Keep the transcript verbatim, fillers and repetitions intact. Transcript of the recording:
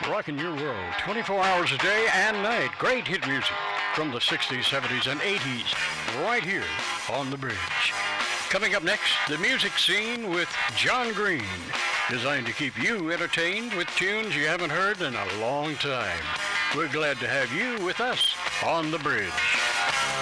Rocking your world twenty-four hours a day and night. Great hit music from the sixties, seventies, and eighties right here on The Bridge. Coming up next, the music scene with John Green, designed to keep you entertained with tunes you haven't heard in a long time. We're glad to have you with us on The Bridge.